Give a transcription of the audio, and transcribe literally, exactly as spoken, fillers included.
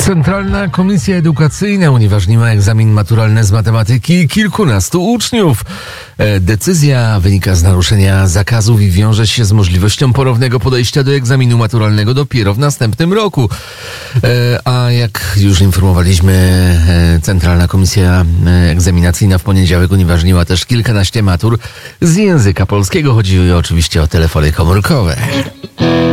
Centralna Komisja Edukacyjna unieważniła egzamin maturalny z matematyki kilkunastu uczniów. Decyzja wynika z naruszenia zakazów i wiąże się z możliwością ponownego podejścia do egzaminu maturalnego dopiero w następnym roku. A jak już informowaliśmy, Centralna Komisja Egzaminacyjna w poniedziałek unieważniła też kilkanaście matur z języka polskiego. Chodzi oczywiście o telefony komórkowe.